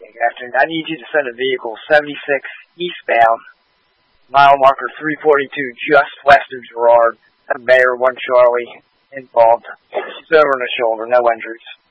Good afternoon. I need you to send a vehicle 76 eastbound, mile marker 342, just west of Girard. A Bear, 1 Charlie, involved. She's over in the shoulder, no injuries.